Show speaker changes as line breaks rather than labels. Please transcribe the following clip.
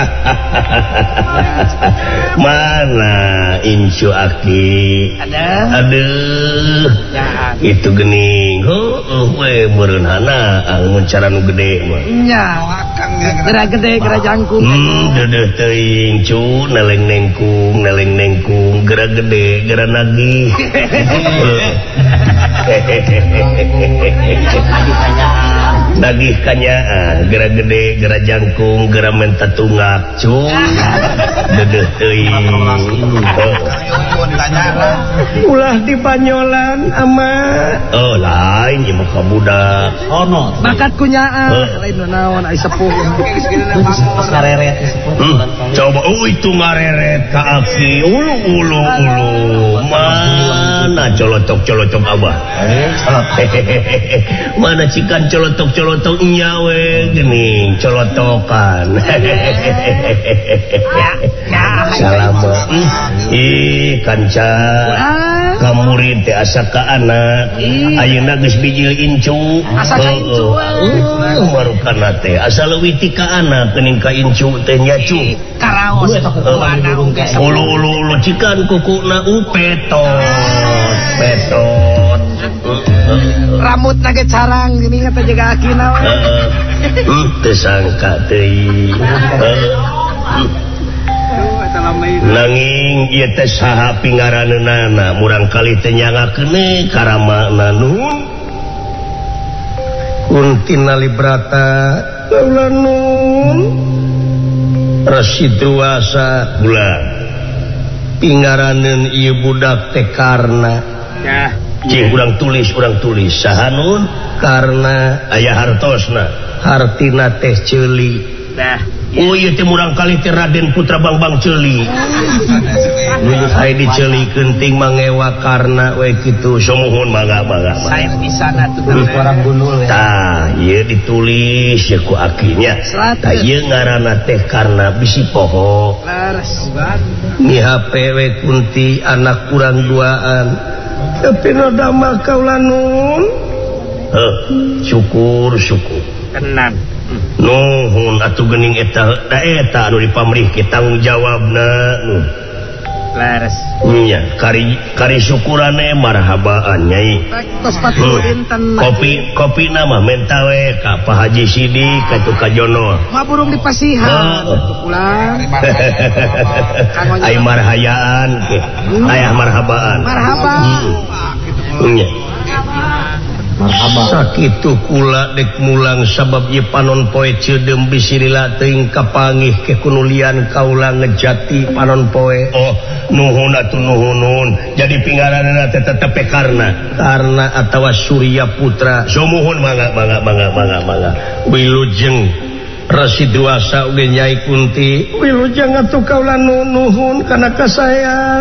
Mana incu aki? Aduh. Itu gening. We mereunhana mun cara nu gede mah.
Nya, gera gede, gera jangkung.
Dedeh teuing cu, neleng nengkung, gera gede, gera nagih. Nagih kanyaan, gera gede, gera jangkung, gera menta tunggak, cu. Dedeh teuing.
Ulah di panyolan ama.
Oh lain ieu mah ka budak.
Ono.
Bakat kunyaan, lain naon ai sepuh.
Ngareret sepuh.
Coba itu ngareret ka aki. Ulu. Mana colotok abah? Mana cikan colotok nyawe geuning colotokan. Salama. Kanca. Kamurid teh asa ka anak. Ayeuna geus bijil incu.
Asa ka incu.
Marukana teh asa leuwih ti ka anak geuning ka incu teh nyacu.
Karaos eta kukuana oge.
Ulu cikan kukuna petot.
Rambut nage carang gini kata jaga akina we.
Teu sangka teuing. Nanging ieu teh saha pingaranna murang kali teh nyangakeun karamana nun.
Kuntina librata kaulanun residuasa
bulan
pingaraneun ieu budak teh karna
cing urang tulis saha nun
karna
aya hartosna
hartina teh ceuli.
Oh ieu teh murang kali teh Raden Putra Bangbang ceuli.
Ai diceulikeun ting mangewa karna we kitu.
Somuhun mangga.
Sae pisana tuh
orang gundul.
Tah ieu ditulis ya ku akinya. Tah ieu ngaranna teh karna bisi poho.
Laras.
Ni HP we kunti anak kurang duaan. Tapi rada mah kaulanun.
Syukur.
Tenan.
Nuhun atuh geuning eta anu dipamrih ke tanggung jawabna nuh.
Laras.
Nya kari syukurane marhabaan nyai.
Tos patuhin tenan.
Kopi nama menta we ka Pak Haji Sidik ka tu ka Jono.
Mah burung dipasihan. Pulang.
Ai marhayaan ke. Aya marhabaan.
Marhaba.
Nya.
Sakitu kula dek mulang sabab ye panon poe ceudem bisi lila teuing kapangih ke kunulian kaula ngejati panon poe.
Oh nuhun atuh nuhun. Jadi pingaranna teh tetep karna
atawa Surya Putra.
Somuhun mangga.
Wilujeng residuasa uge Nyai Kunti. Wilujeng atuh kaula nuhun kana kasayang.